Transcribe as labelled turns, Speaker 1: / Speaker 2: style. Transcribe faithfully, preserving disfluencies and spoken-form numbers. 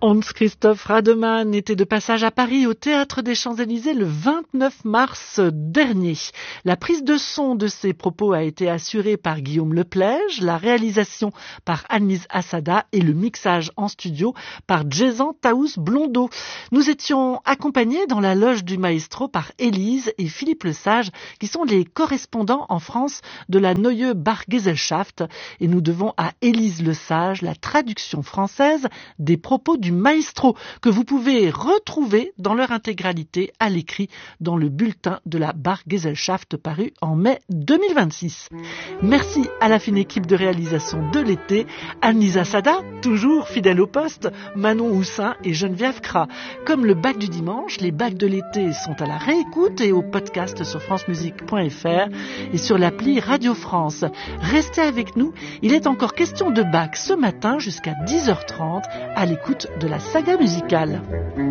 Speaker 1: Hans-Christoph Rademann était de passage à Paris au Théâtre des Champs-Élysées le vingt-neuf mars dernier. La prise de son de ses propos a été assurée par Guillaume Leplège, la réalisation par Annelise Assada et le mixage en studio par Jason Taous Blondeau. Nous étions accompagnés dans la loge du maestro par Élise et Philippe Lesage, qui sont les correspondants en France de la Neue Bachgesellschaft, et nous devons à Élise Lesage la traduction française des propos du maestro, que vous pouvez retrouver dans leur intégralité à l'écrit dans le bulletin de la Bachgesellschaft paru en mai deux mille vingt-six. Merci à la fine équipe de réalisation de l'été, Annelise Assada, toujours fidèle au poste, Manon Houssin et Geneviève Cras. Comme le bac du dimanche, les bacs de l'été sont à la réécoute et au podcast sur francemusique point f r et sur l'appli Radio France. Restez avec nous, il est encore question de bac ce matin jusqu'à dix heures trente à l'écoute de la saga musicale.